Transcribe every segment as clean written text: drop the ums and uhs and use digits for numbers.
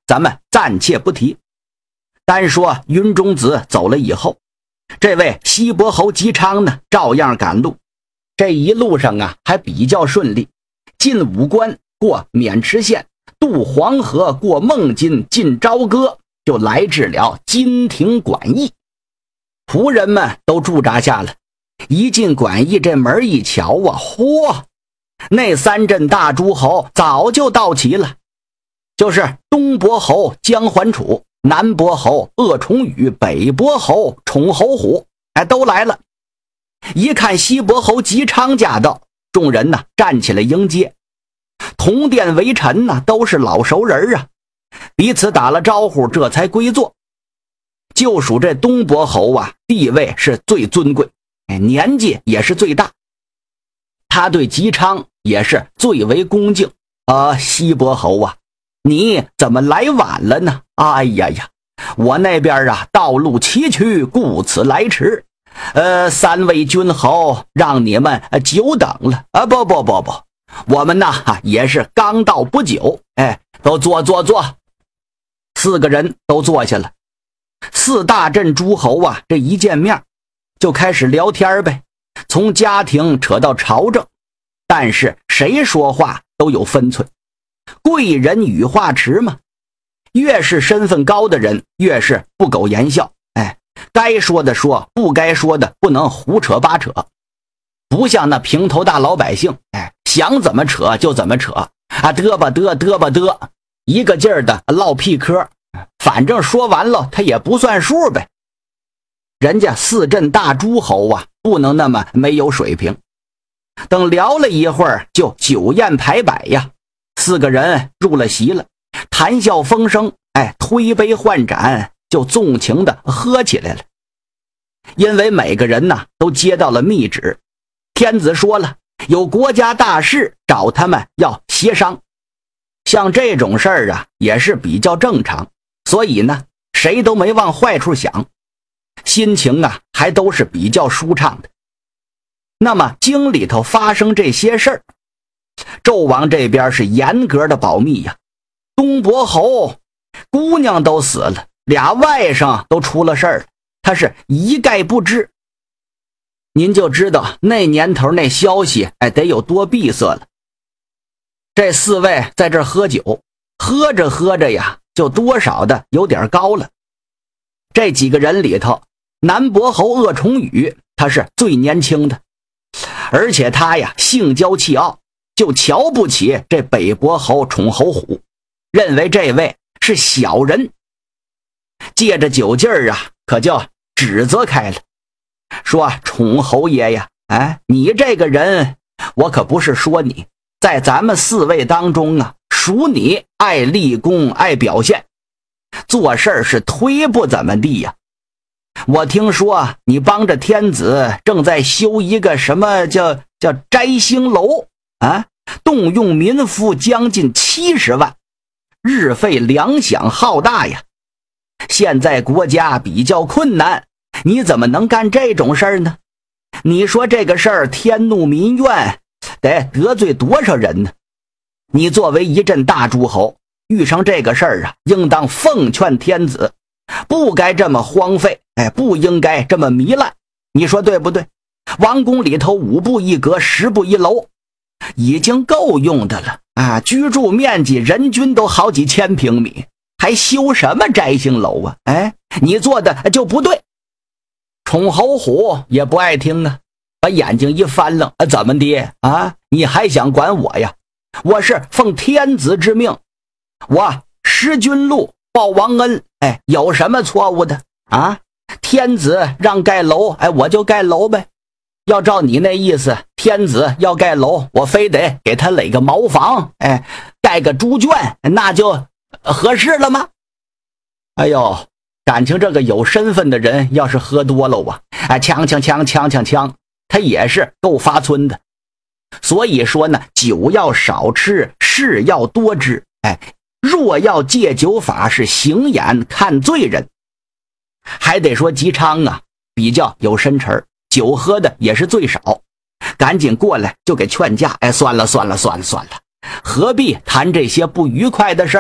咱们暂且不提。单说云中子走了以后，这位西伯侯姬昌呢，照样赶路。这一路上啊，还比较顺利，进武关，过渑池县，渡黄河，过孟津，进朝歌，就来至了金庭馆驿。仆人们都驻扎下了，一进馆驿，这门一瞧啊，嚯，那三镇大诸侯早就到齐了，就是东伯侯姜桓楚，南伯侯鄂崇宇，北伯侯宠侯虎，都来了。一看西伯侯姬昌驾到，众人呢站起来迎接。同殿为臣呢，都是老熟人啊，彼此打了招呼，这才归坐。就属这东伯侯啊，地位是最尊贵，年纪也是最大。他对姬昌也是最为恭敬。西伯侯啊，你怎么来晚了呢？哎呀呀，我那边啊道路崎岖，故此来迟。三位君侯让你们久等了。不，我们呢也是刚到不久。都坐。四个人都坐下了。四大镇诸侯啊，这一见面就开始聊天呗，从家庭扯到朝政，但是谁说话都有分寸，贵人语化迟嘛，越是身份高的人越是不苟言笑，该说的说，不该说的不能胡扯八扯，不像那平头大老百姓，想怎么扯就怎么扯嘚吧，一个劲儿的唠屁嗑，反正说完了他也不算数呗。人家四镇大诸侯啊，不能那么没有水平。等聊了一会儿，就酒宴排摆呀，四个人入了席了，谈笑风生，推杯换盏，就纵情的喝起来了。因为每个人呢都接到了密旨，天子说了，有国家大事找他们要协商。像这种事儿啊，也是比较正常，所以呢，谁都没往坏处想，心情啊还都是比较舒畅的。那么京里头发生这些事儿，纣王这边是严格的保密呀。东伯侯姑娘都死了，俩外甥都出了事儿了，他是一概不知。您就知道那年头那消息得有多闭塞了。这四位在这儿喝酒，喝着喝着呀，就多少的有点高了。这几个人里头，南伯侯鄂崇宇他是最年轻的，而且他呀性骄气傲，就瞧不起这北伯侯宠侯虎，认为这位是小人。借着酒劲儿啊，可就指责开了，说宠侯爷呀，你这个人，我可不是说你，在咱们四位当中啊，属你爱立功爱表现，做事是忒不怎么地呀。我听说你帮着天子正在修一个什么叫摘星楼动用民夫将近70万，日费粮饷浩大呀。现在国家比较困难，你怎么能干这种事儿呢？你说这个事儿天怒民怨，得罪多少人呢？你作为一镇大诸侯，遇上这个事儿啊，应当奉劝天子，不该这么荒废，不应该这么糜烂，你说对不对？王宫里头5步1阁10步1楼，已经够用的了啊！居住面积人均都好几千平米，还修什么摘星楼啊？你做的就不对。宠侯虎也不爱听啊，把眼睛一翻愣，怎么的啊？你还想管我呀？我是奉天子之命，我识君禄报王恩，有什么错误的啊？天子让盖楼，我就盖楼呗。要照你那意思，天子要盖楼，我非得给他垒个茅房，盖个猪圈，那就合适了吗？哎呦，感情这个有身份的人要是喝多了呛，他也是够发村的。所以说呢，酒要少吃，事要多知。若要戒酒法，是行眼看罪人。还得说姬昌啊，比较有深沉，酒喝的也是最少，赶紧过来就给劝架。算了，何必谈这些不愉快的事儿呢？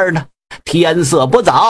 天色不早。